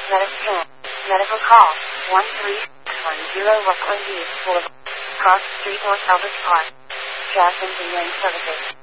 Medicine. Medical call. 1310 Rockland East Boulevard. Cross Street, North Elvis Park. Jazz Engineering Services.